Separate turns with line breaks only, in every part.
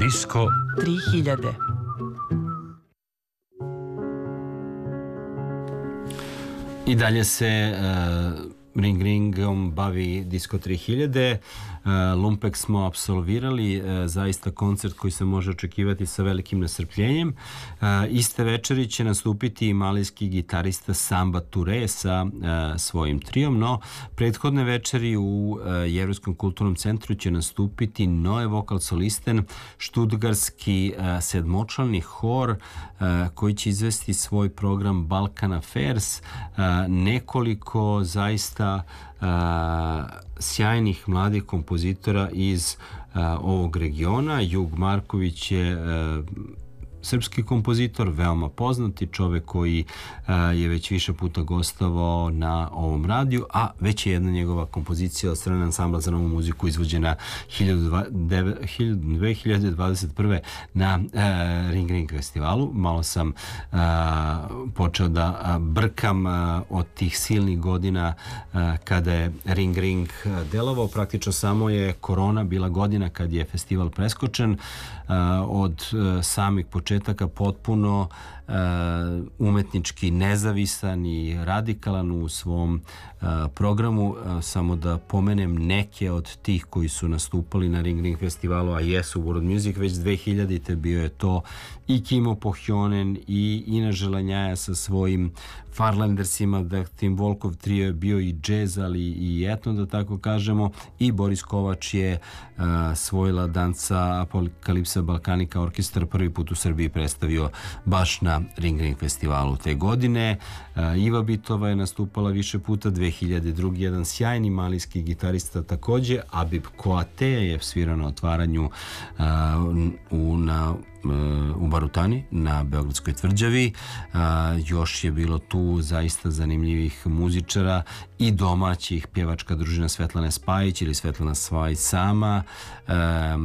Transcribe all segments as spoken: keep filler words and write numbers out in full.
Disko
tri hiljade.
I dalje se uh, Ring Ringom bavi Disko tri hiljade. Uh, Lumpek smo apsolvirali, uh, zaista koncert koji se može očekivati sa velikim nestrpljenjem. Uh, iste večeri će nastupiti malijski gitarista Samba Touré sa uh, svojim trijom, no prethodne večeri u uh, Jevrejskom kulturnom centru će nastupiti Noe vokal solisten, štutgarski uh, sedmočlani hor uh, koji će izvesti svoj program Balkan Affairs, uh, nekoliko zaista Uh, sjajnih mladih kompozitora iz uh, ovog regiona. Jug Marković je uh, srpski kompozitor, veoma poznati čovek koji uh, je već više puta gostovao na ovom radiju, a već je jedna njegova kompozicija od strane ansambla za novu muziku izvođena dve hiljade dvadeset prve na uh, Ring Ring festivalu. Malo sam uh, počeo da brkam uh, od tih silnih godina uh, kada je Ring Ring delovao. Praktično samo je korona bila godina kad je festival preskočen. Uh, od uh, samih početaka potpuno uh, umetnički nezavisan i radikalan u svom uh, programu. Uh, samo da pomenem neke od tih koji su nastupali na Ring Ring festivalu, a jesu World Music već dve hiljadite. Bio je to i Kimo Pohjonen i Ina Želanjaja sa svojim Farlandersima, da tim Volkov trio je bio i džez, ali i etno, da tako kažemo, i Boris Kovač je uh, svojila danca Apokalipsa Balkanika orkestar prvi put u Srbiji predstavio baš na Ring Ring festivalu te godine. Uh, Iva Bitova je nastupala više puta, dve hiljade druge. jedan sjajni malijski gitarista takođe, Abib Koate je svirao na otvaranju uh, u, na u Barutani na Beogradskoj tvrđavi. A, još je bilo tu zaista zanimljivih muzičara i domaćih, pjevačka družina Svetlane Spajić ili Svetlana Spajić sama, a,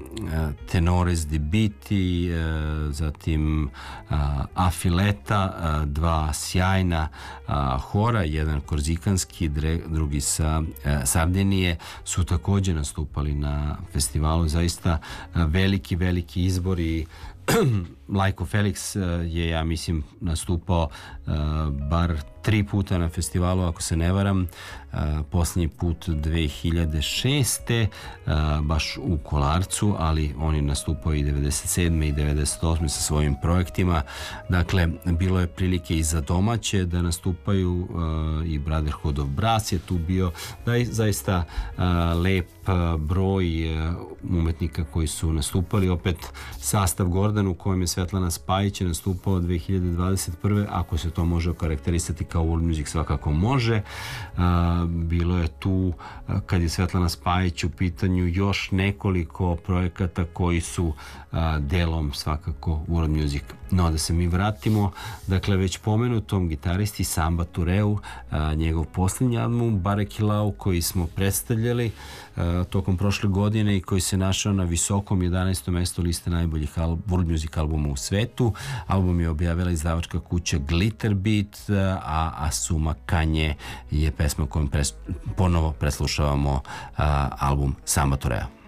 Tenores di Biti, a, zatim a, Afileta, a, dva sjajna a, hora, jedan korzikanski, drugi sa a, Sardinije, su također nastupali na festivalu. Zaista a, veliki, veliki izbor i Lajko Felix je, ja mislim, nastupao uh, bar tri puta na festivalu, ako se ne varam. Uh, posljednji put dve hiljade šeste. Uh, baš u Kolarcu, ali on je nastupao i devedeset sedme i devedeset osme sa svojim projektima. Dakle, bilo je prilike i za domaće da nastupaju, uh, i Brotherhood of Brass je tu bio. Da je zaista uh, lep uh, broj uh, umetnika koji su nastupali. Opet sastav Gordon u kojem je Svetlana Spajić je nastupao dve hiljade dvadeset prve. Ako se to može okarakterisati kao world music, svakako može. A, bilo je tu, a, kad je Svetlana Spajić u pitanju, još nekoliko projekata koji su a, delom svakako world music. No, da se mi vratimo, dakle, već pomenutom gitaristi Samba Toureu, a, njegov posljednji album Barakilau, koji smo predstavljali a, tokom prošle godine i koji se našao na visokom jedanaestom mestu liste najboljih al- world music albuma u svetu. Album je objavila izdavačka kuća Glitter Beat, a Asuma Kanje je pesma kojom pres- ponovo preslušavamo a, album Samba Toureu.